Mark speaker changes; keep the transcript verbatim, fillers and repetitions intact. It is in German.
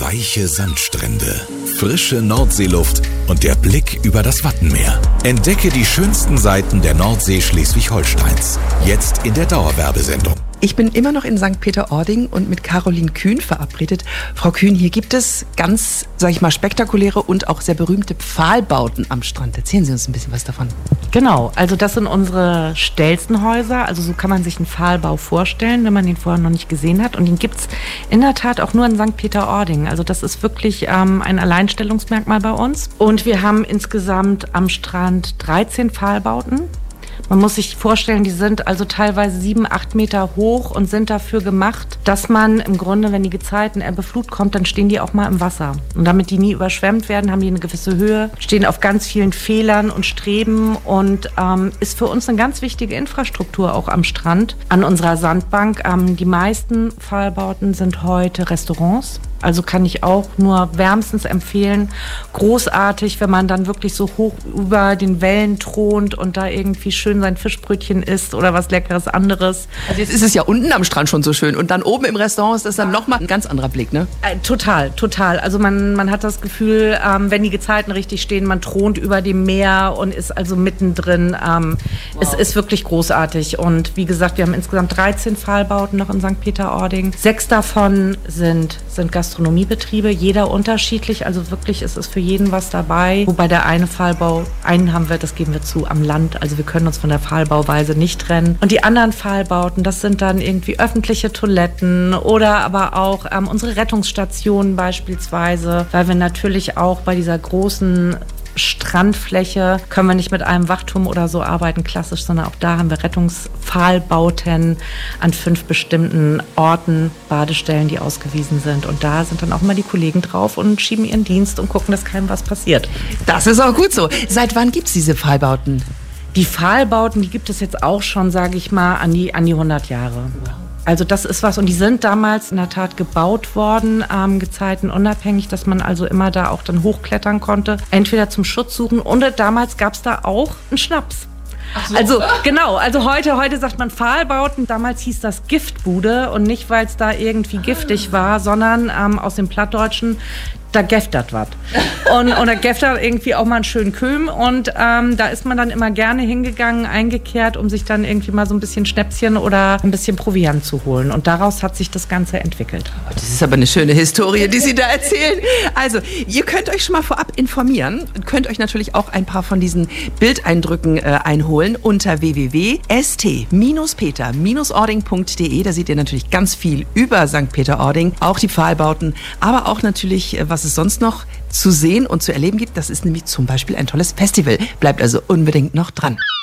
Speaker 1: Weiche Sandstrände, frische Nordseeluft und der Blick über das Wattenmeer. Entdecke die schönsten Seiten der Nordsee Schleswig-Holsteins. Jetzt in der Dauerwerbesendung.
Speaker 2: Ich bin immer noch in Sankt Peter-Ording und mit Caroline Kühn verabredet. Frau Kühn, hier gibt es ganz, sag ich mal, spektakuläre und auch sehr berühmte Pfahlbauten am Strand. Erzählen Sie uns ein bisschen was davon.
Speaker 3: Genau, also das sind unsere Stelzenhäuser. Also so kann man sich einen Pfahlbau vorstellen, wenn man den vorher noch nicht gesehen hat. Und den gibt es in der Tat auch nur in Sankt Peter-Ording. Also das ist wirklich ähm, ein Alleinstellungsmerkmal bei uns. Und wir haben insgesamt am Strand dreizehn Pfahlbauten. Man muss sich vorstellen, die sind also teilweise sieben, acht Meter hoch und sind dafür gemacht, dass man im Grunde, wenn die Gezeiten Ebbe Flut kommt, dann stehen die auch mal im Wasser. Und damit die nie überschwemmt werden, haben die eine gewisse Höhe, stehen auf ganz vielen Pfählern und Streben und ähm, ist für uns eine ganz wichtige Infrastruktur auch am Strand. An unserer Sandbank, ähm, die meisten Pfahlbauten sind heute Restaurants. Also kann ich auch nur wärmstens empfehlen. Großartig, wenn man dann wirklich so hoch über den Wellen thront und da irgendwie schön sein Fischbrötchen isst oder was Leckeres anderes.
Speaker 2: Also jetzt ist es ja unten am Strand schon so schön und dann oben im Restaurant ist das dann nochmal ein ganz anderer Blick, ne?
Speaker 3: Äh, total, total. Also man, man hat das Gefühl, ähm, wenn die Gezeiten richtig stehen, man thront über dem Meer und ist also mittendrin. Ähm, wow. Es ist wirklich großartig. Und wie gesagt, wir haben insgesamt dreizehn Pfahlbauten noch in Sankt Peter-Ording. Sechs davon sind, sind Gastronomiebetriebe, jeder unterschiedlich. Also wirklich ist es für jeden was dabei. Wobei der eine Pfahlbau, einen haben wir, das geben wir zu, am Land. Also wir können uns von der Pfahlbauweise nicht trennen. Und die anderen Pfahlbauten, das sind dann irgendwie öffentliche Toiletten oder aber auch ähm, unsere Rettungsstationen beispielsweise, weil wir natürlich auch bei dieser großen Strandfläche können wir nicht mit einem Wachturm oder so arbeiten, klassisch, sondern auch da haben wir Rettungspfahlbauten an fünf bestimmten Orten, Badestellen, die ausgewiesen sind. Und da sind dann auch mal die Kollegen drauf und schieben ihren Dienst und gucken, dass keinem was passiert.
Speaker 2: Das ist auch gut so. Seit wann gibt es diese Pfahlbauten?
Speaker 3: Die Pfahlbauten, die gibt es jetzt auch schon, sage ich mal, an die, an die hundert Jahre. Also das ist was, und die sind damals in der Tat gebaut worden, ähm, gezeitenunabhängig, dass man also immer da auch dann hochklettern konnte, entweder zum Schutz suchen und damals gab es da auch einen Schnaps. Ach so. Also genau, also heute, heute sagt man Pfahlbauten, damals hieß das Giftbude und nicht, weil es da irgendwie giftig war, sondern ähm, aus dem Plattdeutschen, da geftert was. Und, und da geftert irgendwie auch mal einen schönen Köhm und ähm, da ist man dann immer gerne hingegangen, eingekehrt, um sich dann irgendwie mal so ein bisschen Schnäpschen oder ein bisschen Proviant zu holen. Und daraus hat sich das Ganze entwickelt.
Speaker 2: Das ist aber eine schöne Historie, die Sie da erzählen. Also, ihr könnt euch schon mal vorab informieren und könnt euch natürlich auch ein paar von diesen Bildeindrücken äh, einholen unter w w w punkt s t peter ording punkt d e. Da seht ihr natürlich ganz viel über Sankt Peter-Ording, auch die Pfahlbauten, aber auch natürlich, was es sonst noch zu sehen und zu erleben gibt. Das ist nämlich zum Beispiel ein tolles Festival. Bleibt also unbedingt noch dran.